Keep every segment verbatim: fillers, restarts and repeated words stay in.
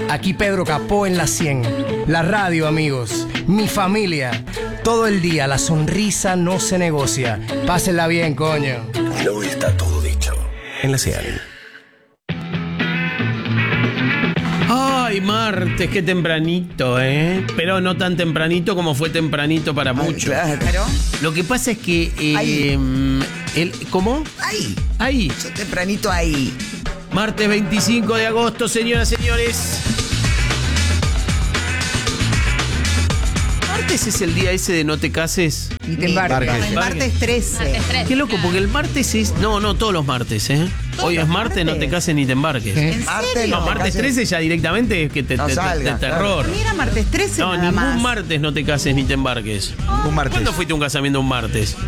Aquí Pedro Capó en la cien. La radio, amigos. Mi familia. Todo el día la sonrisa no se negocia. Pásenla bien, coño. No está todo dicho en la cien. Ay, martes, qué tempranito, ¿eh? Pero no tan tempranito como fue tempranito para muchos. Ay, claro. Lo que pasa es que... Eh, el, ¿Cómo? Ahí. Ahí. Yo tempranito ahí. Martes veinticinco de agosto, señoras y señores. Martes es el día ese de no te cases. Ni te embarques. El martes trece. Martes trece. Qué loco, porque el martes es... No, no, todos los martes, ¿eh? Hoy es martes, no te cases ni te embarques. ¿En Martes, serio? No, te martes cases. trece ya directamente es que te, No te- te- salgas, de claro. terror. Mira, martes trece No, nada ningún más. martes no te cases ni te embarques. Un martes. ¿Cuándo fuiste a un casamiento un martes?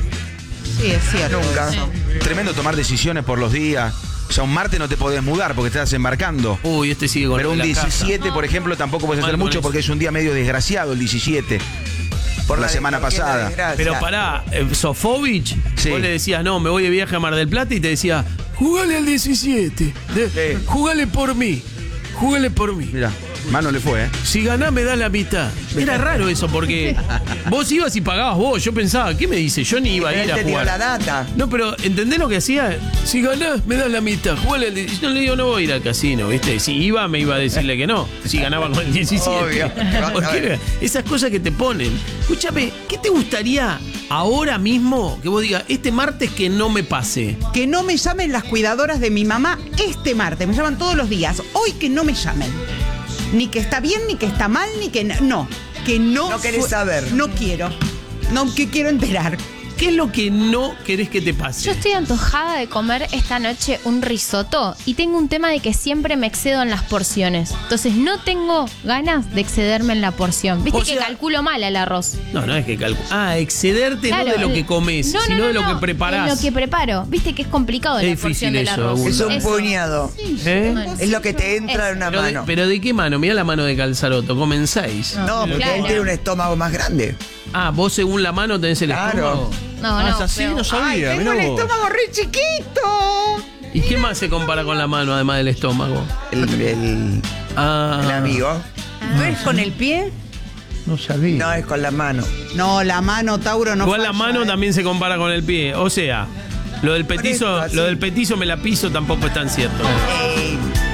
Sí, es cierto. Nunca. Tremendo tomar decisiones por los días. O sea, un martes no te podés mudar porque estás embarcando. Uy, este sigue con Pero lo un de la casa. diecisiete, por ejemplo, tampoco puedes Mal hacer con mucho eso. porque es un día medio desgraciado el diecisiete. Por la de- semana porque es la pasada. desgracia. Pero pará, eh, Sofovich, Sí. vos le decías, no, me voy de viaje a Mar del Plata y te decía, jugale al diecisiete, de- Sí. jugale por mí, jugale por mí. Mira, mano le fue, ¿eh? Si ganás me da la mitad. Era raro eso porque vos ibas y pagabas vos. Yo pensaba, ¿qué me dice? Yo ni iba a Pero ir él a te dio jugar. la data. No, pero ¿entendés lo que hacía? Si ganás, me das la mitad. Jugale al diecisiete. No le digo, no voy a ir al casino, ¿viste? Si iba, me iba a decirle que no. Si ganaba con el diecisiete. Obvio. Porque esas cosas que te ponen. Escúchame, ¿qué te gustaría ahora mismo que vos digas, este martes que no me pase? Que no me llamen las cuidadoras de mi mamá este martes. Me llaman todos los días. Hoy que no me llamen. Ni que está bien, ni que está mal, ni que... No. No. Que no... No querés fu- saber. No quiero. No que quiero enterar. ¿Qué es lo que no querés que te pase? Yo estoy antojada de comer esta noche un risotto y tengo un tema de que siempre me excedo en las porciones. Entonces no tengo ganas de excederme en la porción. Viste O que sea- calculo mal el arroz. No, no es que calculo. Ah, excederte Claro, no de lo el- que comes, no, no, sino no, de lo no, que preparás. de lo que preparo. Viste que es complicado Es la difícil porción del eso, arroz. Agustín. Es un Eso. puñado. ¿Eh? Es lo que te entra en una Pero de, mano. pero ¿de qué mano? Mirá la mano de Calzaroto, comen seis. No, porque Claro. él tiene un estómago más grande. Ah, vos según la mano tenés el Claro. estómago. No, Ah, no. es así, pero- no sabía. Tengo mirá el vos. estómago re chiquito. ¿Y qué más se compara con la mano además del estómago? El, el- Ah, el amigo. ¿No es con el pie? No sabía. No, es con la mano. No, la mano, Tauro, no Igual la falla, mano ¿eh? también se compara con el pie. O sea, lo del petizo, Por eso, lo sí. del petizo me la piso tampoco es tan cierto. Ey,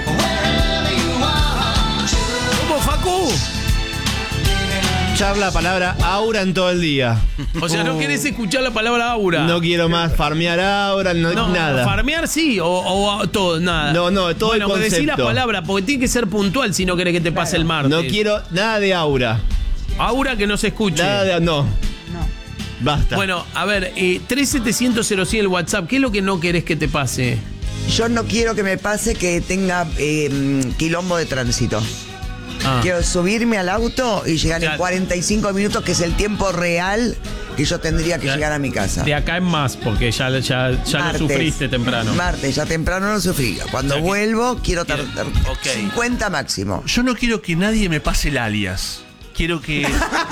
¿Cómo, Facu? Escuchar la palabra aura en todo el día. O sea, no querés escuchar la palabra aura. No quiero más farmear aura, no, No, nada. farmear sí, o, o todo, nada. No, no, todo bueno, el pues decí la concepto. palabra, porque tiene que ser puntual si no querés que te pase el martes. No quiero nada de aura. Aura que no se escuche. Nada de. No. No. Basta. Bueno, a ver, eh, tres setecientos cero cien el WhatsApp, ¿qué es lo que no querés que te pase? yo no quiero que me pase que tenga eh, quilombo de tránsito. Ah. Quiero subirme al auto y llegar Ya. en cuarenta y cinco minutos, que es el tiempo real que yo tendría que Ya. llegar a mi casa. De acá en más, porque ya, ya, ya lo Martes. sufriste temprano. Martes, ya temprano lo sufrí. Cuando O sea que- vuelvo, quiero Quiero- tardar ok. cincuenta máximo. Yo no quiero que nadie me pase el alias. Quiero que.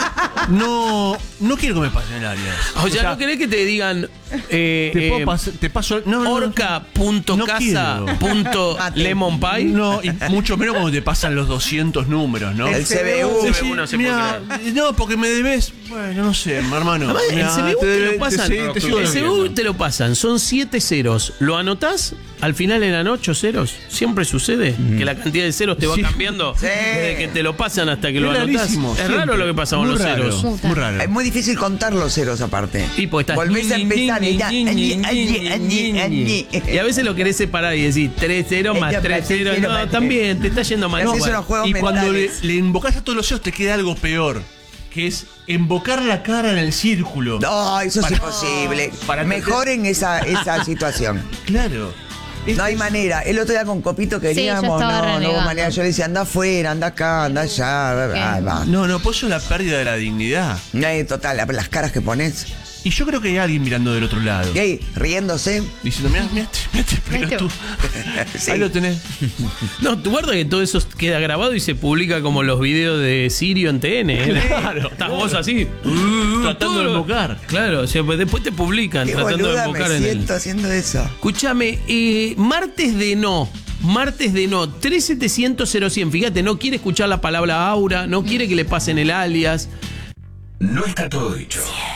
No. No quiero que me pasen el alias. O sea, ¿no querés que te digan eh, Te, puedo eh, pas- te paso. No, no, no. orca punto No casa quiero. punto lemon pie? No, y mucho menos cuando te pasan los doscientos números, ¿no? El C B U. C B U Sí, no se mirá, no, porque me debes. Bueno, no sé, hermano. Además, el Mirá, C B U te, debe- lo pasan. sí, te sigo el C B U debiendo. te lo pasan. Son siete ceros. ¿Lo anotás? Al final eran ocho ceros. Siempre sucede que la cantidad de ceros te va Sí. cambiando Sí. desde que te lo pasan hasta que Es lo anotás. rarísimo, Es siempre. raro lo que pasa con Muy los raro, ceros. Muy raro. Es muy difícil contar los ceros aparte. Y pues estás Volvés a ñi, empezar ñi, y ya. ñi, ñi, ñi, ñi, ñi, ñi. Y a veces lo querés separar y decir tres ceros más Ella tres más ceros. cero No, más también te está yendo mal. Haces igual. unos juegos Y cuando le, mentales. le invocás a todos los ceros te queda algo peor, que es invocar la cara en el círculo. No, eso es Para- imposible. para- Mejoren esa, esa situación. Claro. Es- No hay manera. El otro día con Copito Sí, yo queríamos, estaba no, no hubo renegando. manera. Yo le decía, anda afuera, anda acá, anda allá. Ay, va. No, no, pues eso es la pérdida de la dignidad. No hay total, las caras que pones. Y yo creo que hay alguien mirando del otro lado. Y ahí, riéndose. Diciendo, mira, mira, mira, pero tú. Sí. Ahí lo tenés. No, tu guarda que todo eso queda grabado y se publica como los videos de Sirio en T N. ¿eh? Claro. Estás vos así. Tratando todo de lo- invocar. Claro, o sea, pues después te publican Qué tratando de boluda invocar me en el. siento haciendo eso. Escúchame, eh, martes de no. Martes de no, tres setecientos cero cien. Fíjate, no quiere escuchar la palabra aura, no quiere que le pasen el alias. No está todo dicho.